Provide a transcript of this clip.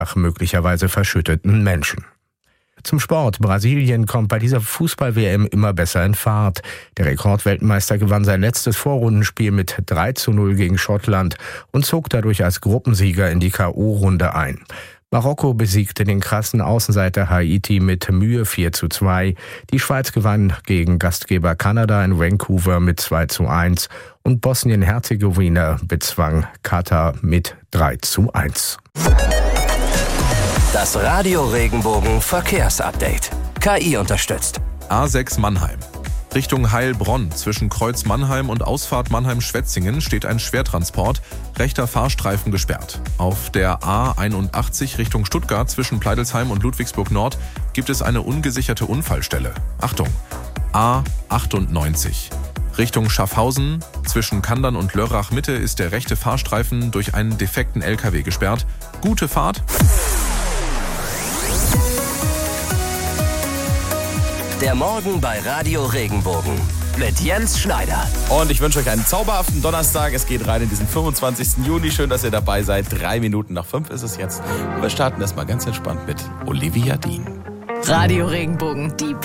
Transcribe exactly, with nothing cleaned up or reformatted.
nach möglicherweise verschütteten Menschen. Zum Sport. Brasilien kommt bei dieser Fußball-W M immer besser in Fahrt. Der Rekordweltmeister gewann sein letztes Vorrundenspiel mit drei zu null gegen Schottland und zog dadurch als Gruppensieger in die K O-Runde ein. Marokko besiegte den krassen Außenseiter Haiti mit Mühe vier zu zwei. Die Schweiz gewann gegen Gastgeber Kanada in Vancouver mit zwei zu eins und Bosnien-Herzegowina bezwang Katar mit drei zu eins. Das Radio Regenbogen Verkehrsupdate. K I unterstützt. A sechs Mannheim. Richtung Heilbronn zwischen Kreuz Mannheim und Ausfahrt Mannheim-Schwetzingen steht ein Schwertransport, rechter Fahrstreifen gesperrt. Auf der A einundachtzig Richtung Stuttgart zwischen Pleidelsheim und Ludwigsburg Nord gibt es eine ungesicherte Unfallstelle. Achtung! A achtundneunzig. Richtung Schaffhausen zwischen Kandern und Lörrach Mitte ist der rechte Fahrstreifen durch einen defekten L K W gesperrt. Gute Fahrt! Der Morgen bei Radio Regenbogen mit Jens Schneider. Und ich wünsche euch einen zauberhaften Donnerstag. Es geht rein in diesen fünfundzwanzigsten Juni. Schön, dass ihr dabei seid. Drei Minuten nach fünf ist es jetzt. Und wir starten erstmal ganz entspannt mit Olivia Dean. Radio Regenbogen, die